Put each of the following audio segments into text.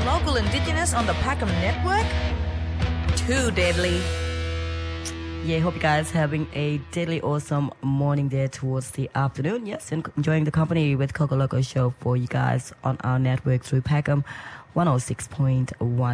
local indigenous on the Packham Network? Too deadly. Yeah, hope you guys having a deadly awesome morning there towards the afternoon. Yes, enjoying the company with Coco Loco show for you guys on our network through Packham 106.1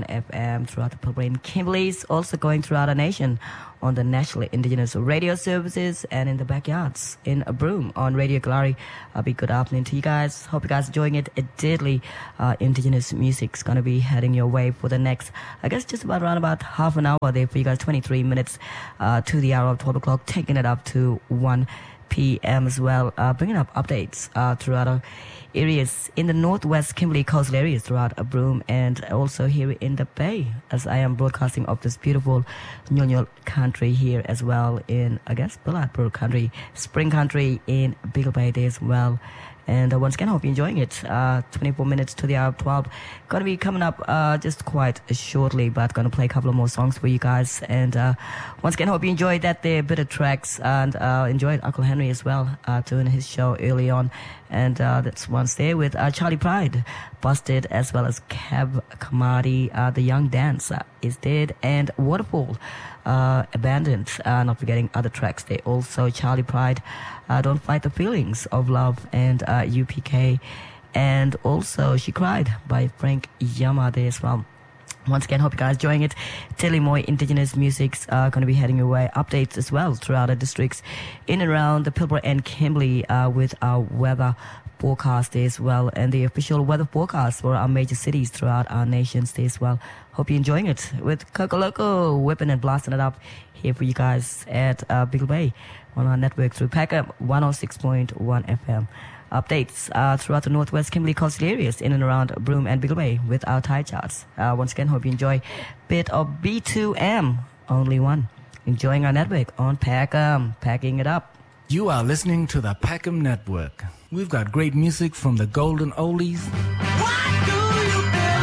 FM throughout the Pilbara and Kimberley's, also going throughout our nation on the National Indigenous Radio Services and in the backyards in Broome on Radio Galari. A big good afternoon to you guys. Hope you guys are enjoying it. A deadly Indigenous music's going to be heading your way for the next, I guess, just about around about half an hour there for you guys. 23 minutes to the hour of 12 o'clock, taking it up to 1 p.m. as well, bringing up updates throughout our areas in the northwest Kimberley coastal areas throughout Broome and also here in the Bay, as I am broadcasting of this beautiful Nyonyol country here as well in, I guess, Billatburg country, Spring country in Beagle Bay there as well. And once again, hope you're enjoying it. 24 minutes to the hour of 12. Going to be coming up just quite shortly, but going to play a couple of more songs for you guys. And once again, hope you enjoyed that there, bit of tracks, and enjoyed Uncle Henry as well doing his show early on. And that's once there with Charlie Pride, Busted, as well as Cab Kamadi, The Young Dance is Dead, and Waterfall, Abandoned, not forgetting other tracks there. Also Charlie Pride, Don't Fight the Feelings of Love, and UPK, and also She Cried by Frank Yama there as well. Once again, hope you guys enjoying it. Telling more Indigenous music's going to be heading your way. Updates as well throughout our districts in and around the Pilbara and Kimberley with our weather forecast there as well, and the official weather forecast for our major cities throughout our nations there as well. Hope you're enjoying it with Coco Loco, whipping and blasting it up here for you guys at Beagle Bay on our network through Packham 106.1 FM. Updates throughout the northwest Kimberley coastal areas in and around Broome and Beagle Bay with our tide charts. Once again, hope you enjoy a bit of B2M, only one. Enjoying our network on Packham, packing it up. You are listening to the Packham Network. We've got great music from the golden oldies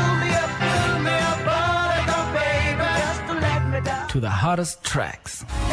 to the hottest tracks.